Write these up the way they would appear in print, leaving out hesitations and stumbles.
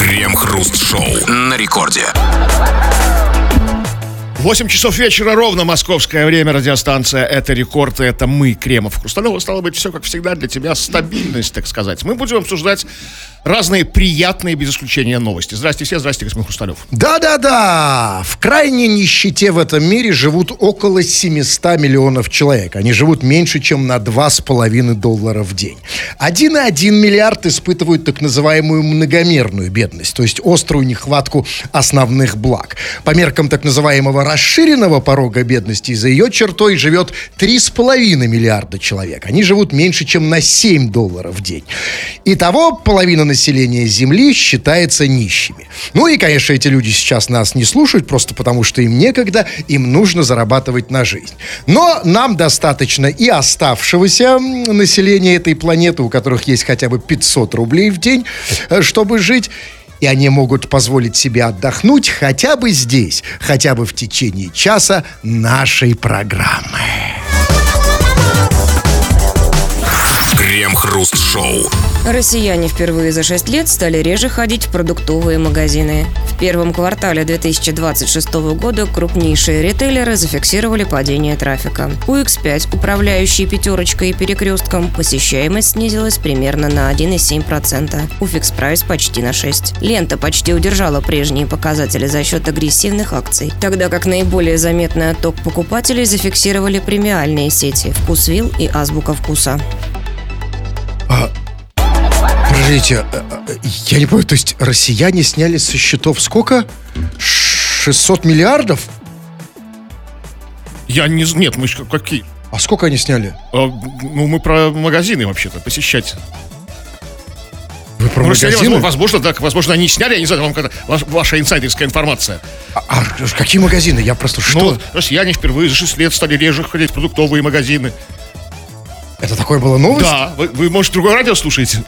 Крем-хруст-шоу на рекорде. 8 часов вечера ровно, московское время, радиостанция «Это рекорд», и это мы, Кремов, Хрусталева. Стало быть, все как всегда для тебя, стабильность, так сказать. Мы будем обсуждать разные приятные, без исключения, новости. Здрасте все, здрасте, господин Хрусталев. Да-да-да, в крайней нищете в этом мире живут около 700 миллионов человек. Они живут меньше, чем на $2,5 в день. 1,1 миллиард испытывают так называемую многомерную бедность, то есть острую нехватку основных благ. По меркам так называемого расширенного порога бедности за ее чертой живет 3,5 миллиарда человек. Они живут меньше, чем на $7 в день. Итого половина населения Земли считается нищими. Ну и, конечно, эти люди сейчас нас не слушают, просто потому что им некогда, им нужно зарабатывать на жизнь. Но нам достаточно и оставшегося населения этой планеты, у которых есть хотя бы 500 рублей в день, чтобы жить. И они могут позволить себе отдохнуть хотя бы здесь, хотя бы в течение часа нашей программы. Крем-хруст-шоу. Россияне впервые за 6 лет стали реже ходить в продуктовые магазины. В первом квартале 2026 года крупнейшие ритейлеры зафиксировали падение трафика. У X5, управляющий «Пятерочкой» и «Перекрестком», посещаемость снизилась примерно на 1,7%. У Фикс-Прайс почти на 6%. Лента почти удержала прежние показатели за счет агрессивных акций, тогда как наиболее заметный отток покупателей зафиксировали премиальные сети «Вкусвилл» и «Азбука вкуса». Подождите, я не понимаю, то есть россияне сняли со счетов сколько? 600 миллиардов? Нет, мы какие? А сколько они сняли? Мы про магазины вообще-то, посещать. Вы про магазины? Возможно, они сняли, я не знаю, вам ваша инсайдерская информация. А какие магазины? Я просто что? Ну, россияне впервые за 6 лет стали реже ходить в продуктовые магазины. Это такое была новость? Да, вы может, другое радио слушаете?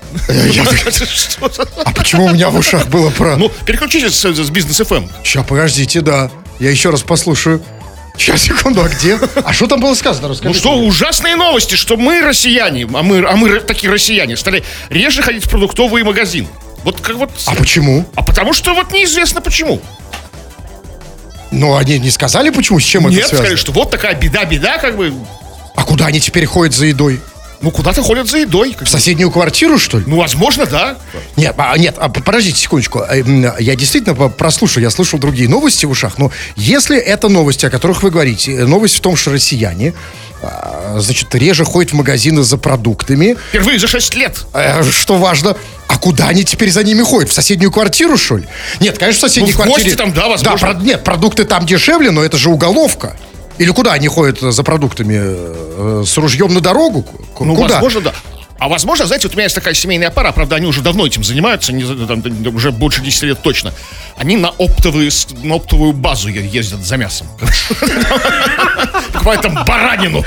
А почему у меня в ушах было про... Ну, переключитесь с Бизнес ФМ. Сейчас, подождите, да. Я еще раз послушаю. Сейчас, секунду, а где? А что там было сказано? Расскажите. Ну что, ужасные новости, что мы, россияне, а мы такие россияне, стали реже ходить в продуктовые магазины. А почему? А потому что неизвестно почему. Ну, они не сказали, почему, с чем это связано? Нет, сказали, что вот такая беда, как бы. А куда они теперь ходят за едой? Ну, куда-то ходят за едой. В соседнюю квартиру, что ли? Ну, возможно, да. Нет, подождите секундочку. Я действительно прослушал, я слышал другие новости в ушах, но если это новости, о которых вы говорите, новость в том, что россияне, значит, реже ходят в магазины за продуктами. Впервые за 6 лет. Что важно, а куда они теперь за ними ходят? В соседнюю квартиру, что ли? Нет, конечно, в соседней квартире. В гости там, да, возможно. Нет, продукты там дешевле, но это же уголовка. Или куда они ходят за продуктами? С ружьем на дорогу? Ну, куда? Возможно, да. А возможно, знаете, вот у меня есть такая семейная пара, правда, они уже давно этим занимаются, уже больше 10 лет точно. Они на оптовую базу ездят за мясом. Покупают там баранину.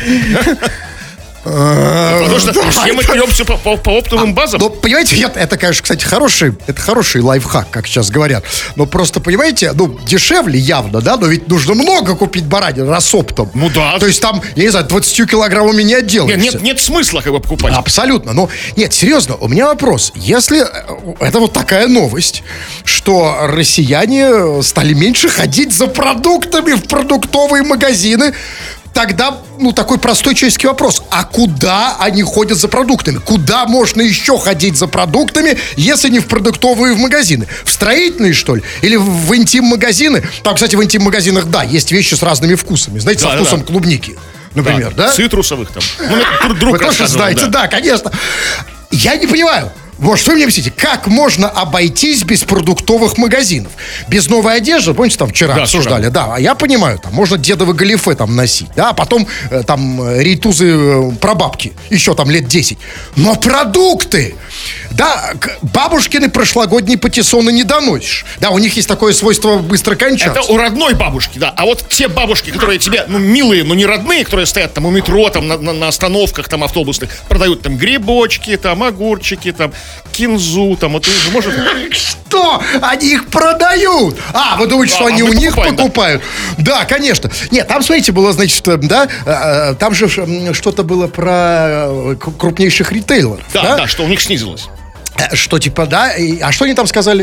Потому что все мы берем все по оптовым базам. Ну, понимаете, это, конечно, кстати, хороший лайфхак, как сейчас говорят. Но просто, понимаете, дешевле явно, да, но ведь нужно много купить баранины раз оптом. Ну да. То есть там, я не знаю, 20 килограммами не отделаешься. Нет смысла как бы покупать. Абсолютно. Но нет, серьезно, у меня вопрос. Если это вот такая новость, что россияне стали меньше ходить за продуктами в продуктовые магазины, тогда, такой простой человеческий вопрос. А куда они ходят за продуктами? Куда можно еще ходить за продуктами, если не в продуктовые магазины? В строительные, что ли? Или в интим-магазины? Там, кстати, в интим-магазинах, да, есть вещи с разными вкусами. Знаете, со вкусом клубники, например, да? Цитрусовых там. Вы тоже знаете, да, конечно. Я не понимаю. Может, вы мне объясните, как можно обойтись без продуктовых магазинов? Без новой одежды, помните, там вчера обсуждали, да, а я понимаю, там можно дедовы галифе там носить, да, а потом там рейтузы прабабки, еще там лет 10. Но продукты, да, бабушкины прошлогодние патиссоны не доносишь. Да, у них есть такое свойство быстро кончаться. Это у родной бабушки, да, а вот те бабушки, которые тебе, милые, но не родные, которые стоят там у метро, там на остановках там автобусных, продают там грибочки, там огурчики, там кинзу, там, вот может... Что? Они их продают? Вы думаете, что они у них покупают? Да, конечно. Нет, там, смотрите, было, значит, да, там же что-то было про крупнейших ритейлеров. Да, что у них снизилось. Что, типа, да, а что они там сказали?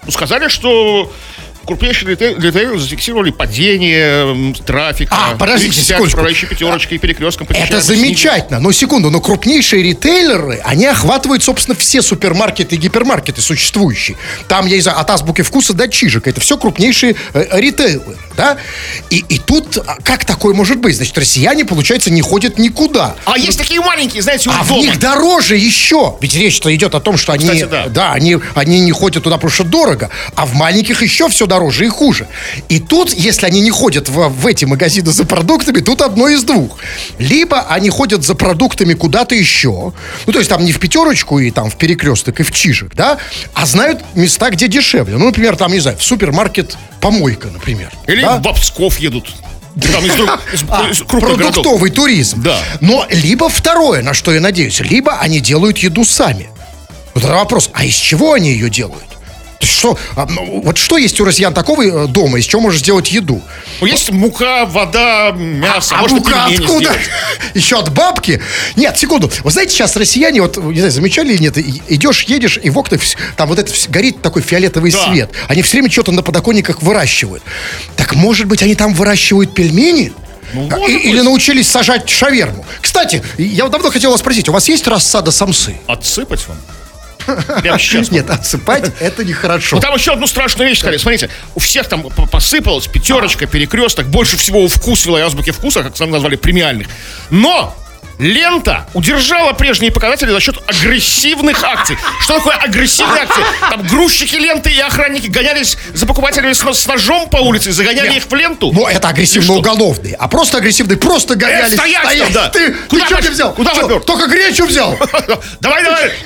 сказали, что крупнейшие ритейлеры зафиксировали падение трафика. Подождите секундочку. Управляющей пятерочкой и перекрестком. Это замечательно. Но секунду, но крупнейшие ритейлеры, они охватывают, собственно, все супермаркеты и гипермаркеты существующие. Там, я не знаю, от Азбуки Вкуса до Чижика. Это все крупнейшие ритейлеры, да? И тут, как такое может быть? Значит, россияне, получается, не ходят никуда. А есть такие маленькие, знаете, А в них дороже еще. Ведь речь-то идет о том, что они, Кстати, да. Они не ходят туда, потому что дорого. А в маленьких еще все дороже и хуже. И тут, если они не ходят в эти магазины за продуктами, тут одно из двух. Либо они ходят за продуктами куда-то еще, ну, то есть там не в пятерочку и там в перекресток и в Чижик, да, а знают места, где дешевле. Ну, например, там, не знаю, в супермаркет «Помойка», например. Или да? в Псков едут. Там из крупных продуктовый городов. туризм. Да. Но либо второе, на что я надеюсь, либо они делают еду сами. Вот это вопрос, а из чего они ее делают? Что, вот что есть у россиян такого дома, из чего можешь сделать еду? Ну, есть мука, вода, мясо. А мука откуда? Еще от бабки? Нет, секунду. Вы знаете, сейчас россияне, вот, не знаю, замечали или нет, идешь, едешь, и в окнах там вот это горит такой фиолетовый свет. Они все время что-то на подоконниках выращивают. Так, может быть, они там выращивают пельмени? Или научились сажать шаверму? Кстати, я давно хотел вас спросить, у вас есть рассада самсы? Отсыпать вам? Прямо сейчас. Нет, отсыпать это нехорошо. Ну, там еще одну страшную вещь сказали. Смотрите, у всех там посыпалось пятерочка, перекресток. Больше всего у Вкусвилла и Азбуки Вкуса, как сами назвали, премиальных. Но лента удержала прежние показатели за счет агрессивных акций. Что такое агрессивные акции? Там грузчики ленты и охранники гонялись за покупателями с ножом по улице, загоняли их в ленту. Ну, это агрессивно-уголовные. А просто агрессивные просто гонялись. Стоять! Да. Ты что не взял? Куда попер? Только гречу взял. Давай!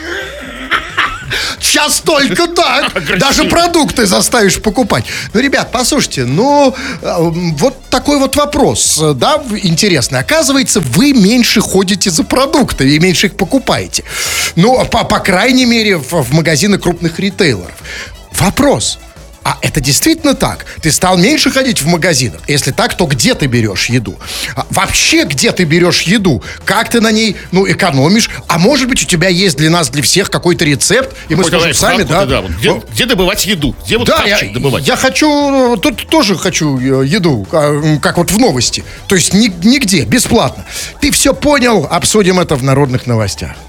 Сейчас только так. Даже продукты заставишь покупать. Ну, ребят, послушайте, вот такой вот вопрос, да, интересный. Оказывается, вы меньше ходите за продуктами и меньше их покупаете. Ну, по крайней мере, в магазины крупных ритейлеров. Вопрос. А это действительно так? Ты стал меньше ходить в магазинах? Если так, то где ты берешь еду? Вообще, где ты берешь еду? Как ты на ней, экономишь? А может быть, у тебя есть для нас, для всех какой-то рецепт, и мы скажем сами, да? Где добывать еду? Где вот хавчик добывать? Я хочу, тут тоже хочу еду, как вот в новости. То есть нигде, бесплатно. Ты все понял? Обсудим это в народных новостях.